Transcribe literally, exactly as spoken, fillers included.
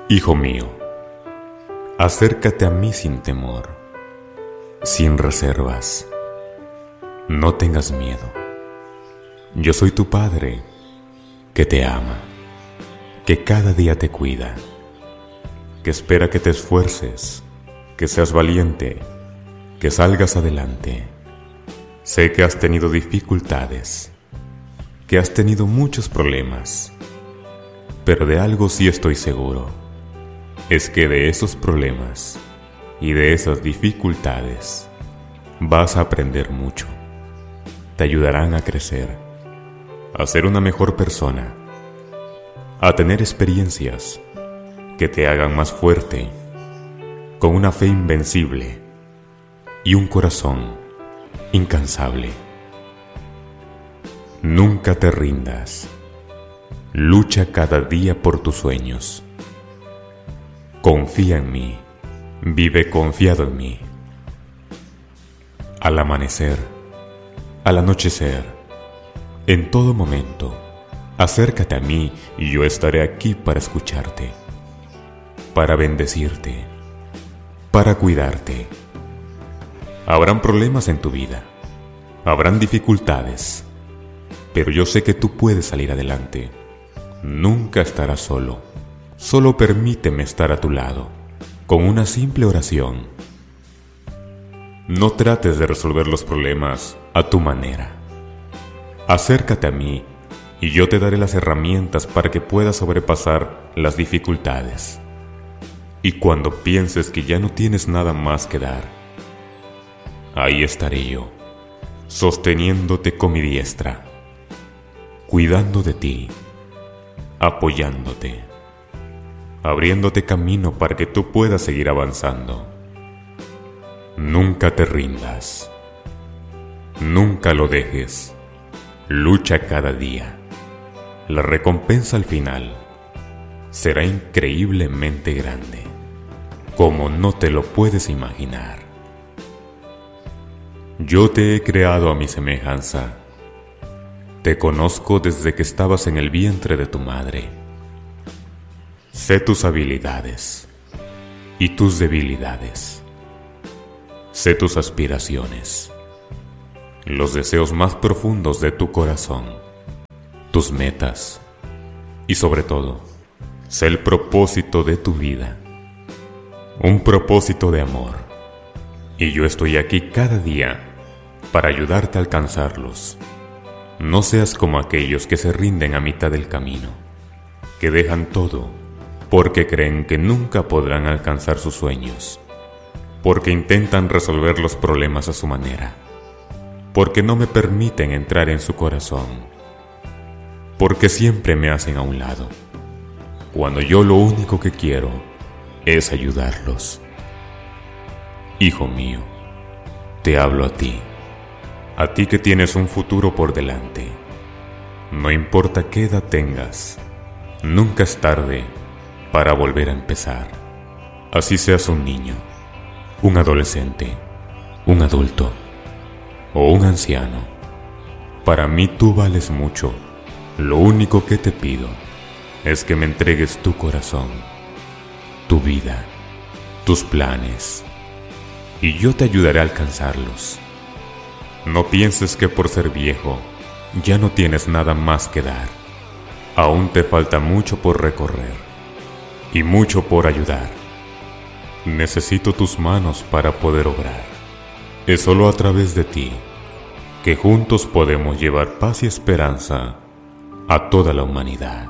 Hijo mío, acércate a mí sin temor, sin reservas. No tengas miedo. Yo soy tu Padre, que te ama, que cada día te cuida, que espera que te esfuerces, que seas valiente, que salgas adelante. Sé que has tenido dificultades, que has tenido muchos problemas, pero de algo sí estoy seguro, es que de esos problemas y de esas dificultades vas a aprender mucho. Te ayudarán a crecer, a ser una mejor persona, a tener experiencias que te hagan más fuerte, con una fe invencible y un corazón incansable. Nunca te rindas. Lucha cada día por tus sueños. Confía en mí. Vive confiado en mí. Al amanecer, al anochecer, en todo momento, acércate a mí y yo estaré aquí para escucharte, para bendecirte, para cuidarte. Habrán problemas en tu vida, habrán dificultades, pero yo sé que tú puedes salir adelante. Nunca estarás solo. Solo permíteme estar a tu lado, con una simple oración. No trates de resolver los problemas a tu manera. Acércate a mí y yo te daré las herramientas para que puedas sobrepasar las dificultades. Y cuando pienses que ya no tienes nada más que dar, ahí estaré yo, sosteniéndote con mi diestra, cuidando de ti, apoyándote, abriéndote camino para que tú puedas seguir avanzando. Nunca te rindas, nunca lo dejes, lucha cada día. La recompensa al final será increíblemente grande, como no te lo puedes imaginar. Yo te he creado a mi semejanza. Te conozco desde que estabas en el vientre de tu madre. Sé tus habilidades y tus debilidades. Sé tus aspiraciones, los deseos más profundos de tu corazón, tus metas y sobre todo, sé el propósito de tu vida, un propósito de amor. Y yo estoy aquí cada día para ayudarte a alcanzarlos. No seas como aquellos que se rinden a mitad del camino, que dejan todo porque creen que nunca podrán alcanzar sus sueños, porque intentan resolver los problemas a su manera, porque no me permiten entrar en su corazón, porque siempre me hacen a un lado, cuando yo lo único que quiero es ayudarlos. Hijo mío, te hablo a ti. A ti que tienes un futuro por delante. No importa qué edad tengas, nunca es tarde para volver a empezar. Así seas un niño, un adolescente, un adulto o un anciano. Para mí tú vales mucho. Lo único que te pido es que me entregues tu corazón, tu vida, tus planes, y yo te ayudaré a alcanzarlos. No pienses que por ser viejo ya no tienes nada más que dar. Aún te falta mucho por recorrer y mucho por ayudar. Necesito tus manos para poder obrar. Es solo a través de ti que juntos podemos llevar paz y esperanza a toda la humanidad.